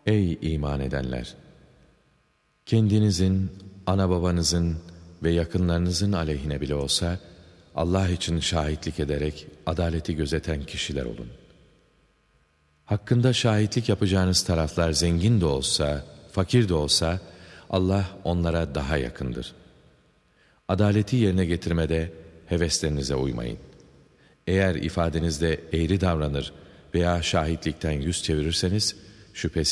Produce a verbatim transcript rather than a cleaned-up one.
Ey iman edenler! Kendinizin, ana babanızın ve yakınlarınızın aleyhine bile olsa, Allah için şahitlik ederek adaleti gözeten kişiler olun. Hakkında şahitlik yapacağınız taraflar zengin de olsa, fakir de olsa, Allah onlara daha yakındır. Adaleti yerine getirmede heveslerinize uymayın. Eğer ifadenizde eğri davranır veya şahitlikten yüz çevirirseniz, şüphesiz